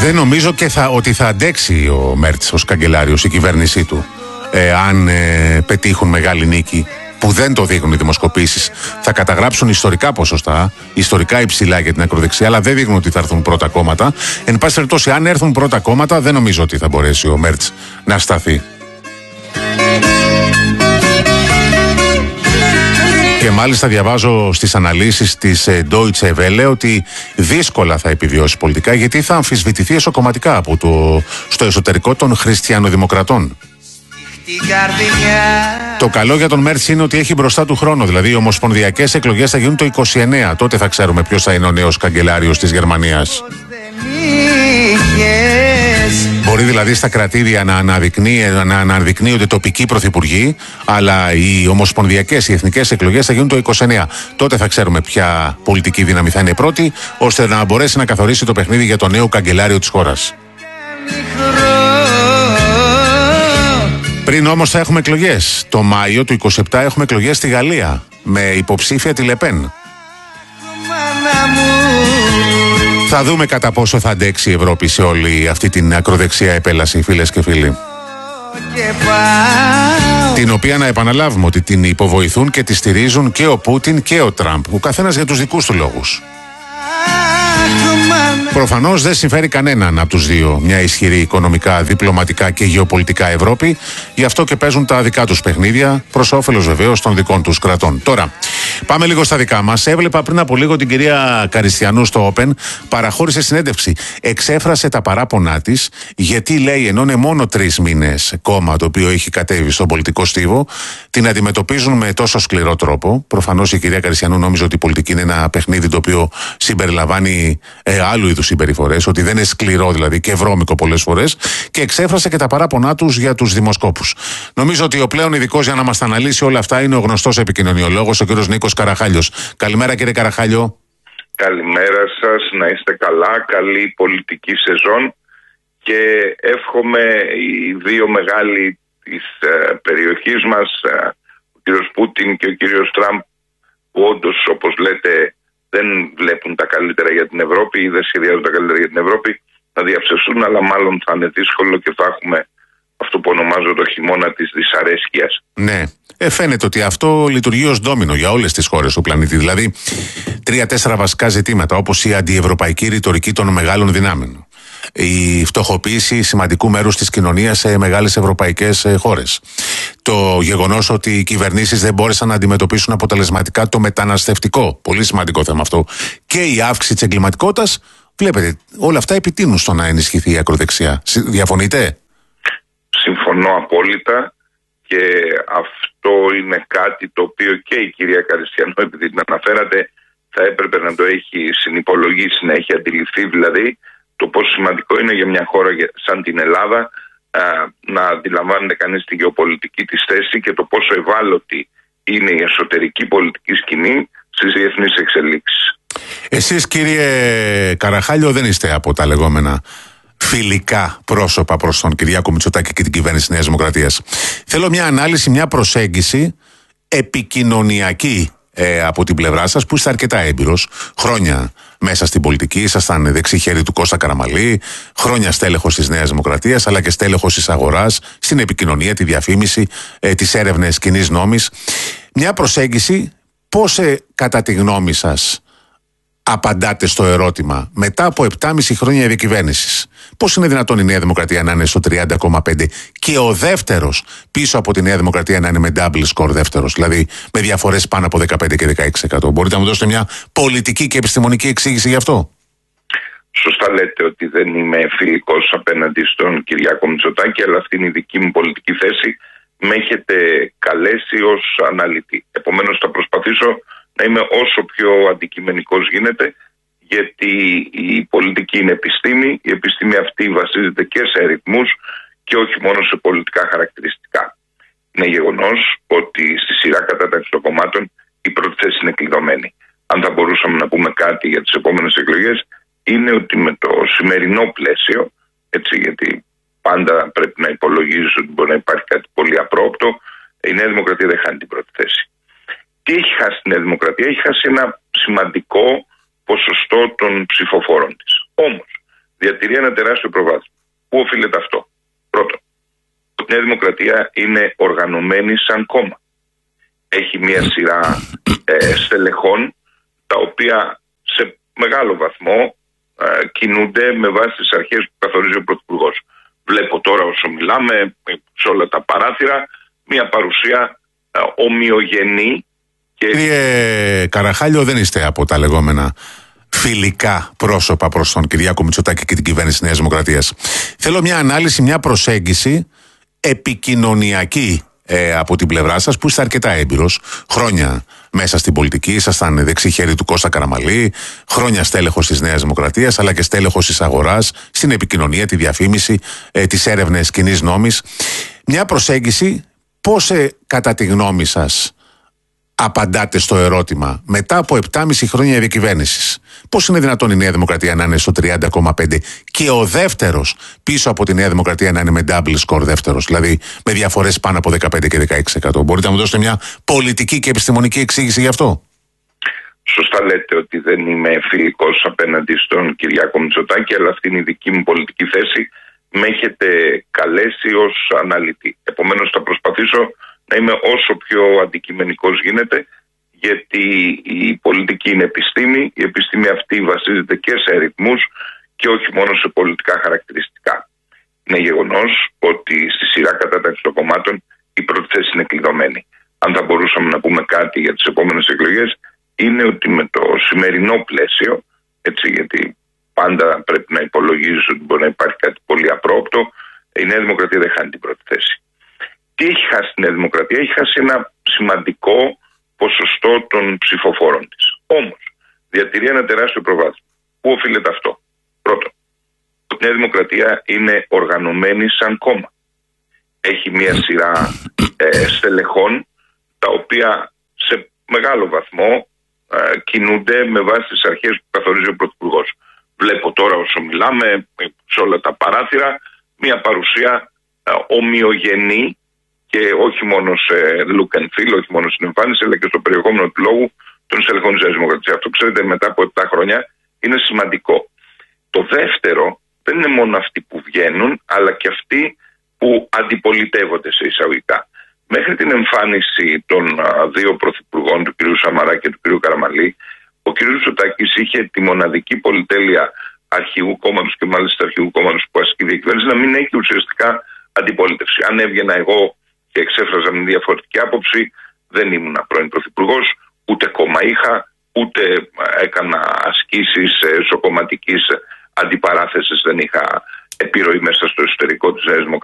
Δεν νομίζω και ότι θα αντέξει ο Μέρτς ως καγκελάριος, η κυβέρνησή του, αν πετύχουν μεγάλη νίκη, που δεν το δείχνουν οι δημοσκοπήσεις. Θα καταγράψουν ιστορικά ποσοστά, ιστορικά υψηλά για την ακροδεξιά, αλλά δεν δείχνουν ότι θα έρθουν πρώτα κόμματα. Εν πάση περιπτώσει, αν έρθουν πρώτα κόμματα, δεν νομίζω ότι θα μπορέσει ο Μέρτς να σταθεί. Και μάλιστα διαβάζω στις αναλύσεις της Deutsche Welle ότι δύσκολα θα επιβιώσει πολιτικά, γιατί θα αμφισβητηθεί εσωκομματικά στο εσωτερικό των χριστιανοδημοκρατών. Το καλό για τον Μέρτς είναι ότι έχει μπροστά του χρόνο, δηλαδή οι ομοσπονδιακές εκλογές θα γίνουν το 29. Τότε θα ξέρουμε ποιος θα είναι ο νέος καγκελάριος της Γερμανίας. Μπορεί δηλαδή στα κρατήδια να αναδεικνύονται τοπικοί πρωθυπουργοί, αλλά οι ομοσπονδιακές, οι εθνικές εκλογές θα γίνουν το 29. Τότε θα ξέρουμε ποια πολιτική δύναμη θα είναι πρώτη, ώστε να μπορέσει να καθορίσει το παιχνίδι για το νέο καγκελάριο της χώρας. Πριν όμως θα έχουμε εκλογές. Το Μάιο του 27 έχουμε εκλογές στη Γαλλία, με υποψήφια τη Λεπέν. Θα δούμε κατά πόσο θα αντέξει η Ευρώπη σε όλη αυτή την ακροδεξιά επέλαση, φίλες και φίλοι. Την οποία, να επαναλάβουμε, ότι την υποβοηθούν και τη στηρίζουν και ο Πούτιν και ο Τραμπ, ο καθένας για τους δικούς του λόγους. Προφανώς δεν συμφέρει κανέναν από τους δύο μια ισχυρή οικονομικά, διπλωματικά και γεωπολιτικά Ευρώπη, γι' αυτό και παίζουν τα δικά τους παιχνίδια, προς όφελος βεβαίως των δικών τους κρατών. Τώρα, πάμε λίγο στα δικά μας. Έβλεπα πριν από λίγο την κυρία Καριστιανού στο Open, παραχώρησε συνέντευξη. Εξέφρασε τα παράπονά της, γιατί λέει, ενώ είναι μόνο 3 μήνες κόμμα το οποίο έχει κατέβει στον πολιτικό στίβο, την αντιμετωπίζουν με τόσο σκληρό τρόπο. Προφανώς η κυρία Καριστιανού νόμιζε ότι η πολιτική είναι ένα παιχνίδι το οποίο συμπεριλαμβάνει άλλου είδους συμπεριφορές, ότι δεν είναι σκληρό δηλαδή και βρώμικο πολλές φορές, και εξέφρασε και τα παράπονά τους για τους δημοσκόπους. Νομίζω ότι ο πλέον ειδικός για να μας τα αναλύσει όλα αυτά είναι ο γνωστός επικοινωνιολόγος, ο κύριος Νίκος Καραχάλιος. Καλημέρα, κύριε Καραχάλιο. Καλημέρα σας, να είστε καλά, καλή πολιτική σεζόν, και εύχομαι οι δύο μεγάλοι της περιοχής μας, ο κύριος Πούτιν και ο κύριος Τραμπ, που όντως, όπως λέτε, δεν βλέπουν τα καλύτερα για την Ευρώπη ή δεν σχεδιάζουν τα καλύτερα για την Ευρώπη, να διαψευστούν, αλλά μάλλον θα είναι δύσκολο και θα έχουμε αυτό που ονομάζω το χειμώνα της δυσαρέσκειας. Ναι. Φαίνεται ότι αυτό λειτουργεί ως ντόμινο για όλες τις χώρες του πλανήτη. Δηλαδή, 3-4 βασικά ζητήματα, όπως η αντιευρωπαϊκή ρητορική των μεγάλων δυνάμεων, η φτωχοποίηση σημαντικού μέρους της κοινωνίας σε μεγάλες ευρωπαϊκές χώρες, το γεγονός ότι οι κυβερνήσεις δεν μπόρεσαν να αντιμετωπίσουν αποτελεσματικά το μεταναστευτικό, πολύ σημαντικό θέμα αυτό, και η αύξηση της εγκληματικότητας. Βλέπετε, όλα αυτά επιτείνουν στο να ενισχυθεί η ακροδεξιά. Διαφωνείτε? Συμφωνώ απόλυτα, και αυτό είναι κάτι το οποίο και η κυρία Καριστιανού, επειδή την αναφέρατε, θα έπρεπε να το έχει συνυπολογίσει, να έχει αντιληφθεί δηλαδή το πόσο σημαντικό είναι για μια χώρα σαν την Ελλάδα να αντιλαμβάνεται κανείς τη γεωπολιτική της θέση και το πόσο ευάλωτη είναι η εσωτερική πολιτική σκηνή στις διεθνείς εξελίξεις. Εσείς, κύριε Καραχάλιο, δεν είστε από τα λεγόμενα φιλικά πρόσωπα προς τον Κυριάκο Μητσοτάκη και την κυβέρνηση Νέας Δημοκρατίας. Θέλω μια ανάλυση, μια προσέγγιση επικοινωνιακή από την πλευρά σας, που είστε αρκετά έμπειρος, χρόνια μέσα στην πολιτική, ήσασταν δεξί χέρι του Κώστα Καραμαλή, χρόνια στέλεχος της Νέας Δημοκρατίας, αλλά και στέλεχος της αγοράς, στην επικοινωνία, τη διαφήμιση, τις έρευνες κοινής νόμης. Μια προσέγγιση, πώς κατά τη γνώμη σας απαντάτε στο ερώτημα, μετά από 7,5 χρόνια διακυβέρνησης, πώς είναι δυνατόν η Νέα Δημοκρατία να είναι στο 30,5% και ο δεύτερος πίσω από τη Νέα Δημοκρατία να είναι με double score δεύτερος, δηλαδή με διαφορές πάνω από 15% και 16%? Μπορείτε να μου δώσετε μια πολιτική και επιστημονική εξήγηση γι' αυτό? Σωστά λέτε ότι δεν είμαι φιλικός απέναντι στον Κυριάκο Μητσοτάκη, αλλά αυτή είναι η δική μου πολιτική θέση. Με έχετε καλέσει ως αναλυτή. Επομένως θα προσπαθήσω να είμαι όσο πιο αντικειμενικός γίνεται, γιατί η πολιτική είναι επιστήμη. Η επιστήμη αυτή βασίζεται και σε αριθμούς και όχι μόνο σε πολιτικά χαρακτηριστικά. Είναι γεγονός ότι στη σειρά κατάταξη των κομμάτων η πρώτη θέση είναι κλειδωμένη. Αν θα μπορούσαμε να πούμε κάτι για τις επόμενες εκλογές, είναι ότι με το σημερινό πλαίσιο, έτσι, γιατί πάντα πρέπει να υπολογίζεις ότι μπορεί να υπάρχει κάτι πολύ απρόοπτο, η Νέα Δημοκρατία δεν χάνει την πρώτη θέση. Τι έχει χάσει η Νέα Δημοκρατία? Έχει χάσει ένα σημαντικό ποσοστό των ψηφοφόρων της. Όμως, διατηρεί ένα τεράστιο προβάδισμα. Πού οφείλεται αυτό? Πρώτον, η Νέα Δημοκρατία είναι οργανωμένη σαν κόμμα. Έχει μια σειρά στελεχών τα οποία σε μεγάλο βαθμό κινούνται με βάση τις αρχές που καθορίζει ο Πρωθυπουργός. Βλέπω τώρα όσο μιλάμε σε όλα τα παράθυρα μια παρουσία ομοιογενή. Κύριε Καραχάλιο, δεν είστε από τα λεγόμενα φιλικά πρόσωπα προς τον Κυριάκο Μητσοτάκη και την κυβέρνηση της Νέας Δημοκρατίας. Θέλω μια ανάλυση, μια προσέγγιση επικοινωνιακή από την πλευρά σας, που είστε αρκετά έμπειρος, χρόνια μέσα στην πολιτική, ήσασταν δεξί χέρι του Κώστα Καραμαλή, χρόνια στέλεχος της Νέας Δημοκρατίας, αλλά και στέλεχος της αγοράς, στην επικοινωνία, τη διαφήμιση, τις έρευνες κοινής νόμης. Μια προσέγγιση, πώς κατά τη γνώμη σας απαντάτε στο ερώτημα μετά από 7,5 χρόνια διακυβέρνησης? Πώς είναι δυνατόν η Νέα Δημοκρατία να είναι στο 30,5% και ο δεύτερος πίσω από τη Νέα Δημοκρατία να είναι με double score δεύτερος, δηλαδή με διαφορές πάνω από 15 και 16%? Μπορείτε να μου δώσετε μια πολιτική και επιστημονική εξήγηση γι' αυτό? Σωστά λέτε ότι δεν είμαι φιλικός απέναντι στον Κυριάκο Μητσοτάκη, αλλά αυτή είναι η δική μου πολιτική θέση. Με έχετε καλέσει ως αναλυτή. Επομένως θα προσπαθήσω να είμαι όσο πιο αντικειμενικός γίνεται, γιατί η πολιτική είναι επιστήμη. Η επιστήμη αυτή βασίζεται και σε αριθμούς και όχι μόνο σε πολιτικά χαρακτηριστικά. Είναι γεγονός ότι στη σειρά κατάταξη των κομμάτων η πρώτη θέση είναι κλειδωμένη. Αν θα μπορούσαμε να πούμε κάτι για τις επόμενες εκλογές, είναι ότι με το σημερινό πλαίσιο, έτσι, γιατί πάντα πρέπει να υπολογίζεις ότι μπορεί να υπάρχει κάτι πολύ απρόοπτο, η Νέα Δημοκρατία δεν χάνει την πρώτη θέση. Τι έχει χάσει η Νέα Δημοκρατία? Έχει χάσει ένα σημαντικό ποσοστό των ψηφοφόρων της. Όμως διατηρεί ένα τεράστιο προβάδισμα. Πού οφείλεται αυτό? Πρώτον, η Νέα Δημοκρατία είναι οργανωμένη σαν κόμμα. Έχει μια σειρά στελεχών τα οποία σε μεγάλο βαθμό κινούνται με βάση τις αρχές που καθορίζει ο Πρωθυπουργός. Βλέπω τώρα όσο μιλάμε σε όλα τα παράθυρα μια παρουσία ομοιογενή, και όχι μόνο σε look and feel, όχι μόνο στην εμφάνιση, αλλά και στο περιεχόμενο του λόγου των στελεχών της Νέας Δημοκρατίας. Αυτό, ξέρετε, μετά από 7 χρόνια είναι σημαντικό. Το δεύτερο δεν είναι μόνο αυτοί που βγαίνουν, αλλά και αυτοί που αντιπολιτεύονται σε εισαγωγικά. Μέχρι την εμφάνιση των δύο πρωθυπουργών, του κ. Σαμαρά και του κ. Καραμαλή, ο κ. Μητσοτάκης είχε τη μοναδική πολυτέλεια αρχηγού κόμματος, και μάλιστα αρχηγού κόμματος που ασκεί διακυβέρνηση, να μην έχει ουσιαστικά αντιπολίτευση. Αν έβγαινα εγώ και εξέφραζα μια διαφορετική άποψη, δεν ήμουν πρώην πρωθυπουργός, ούτε κόμμα είχα, ούτε έκανα ασκήσεις εσωκομματικής αντιπαράθεσης, δεν είχα επιρροή μέσα στο εσωτερικό της Νέας Δημοκρατίας.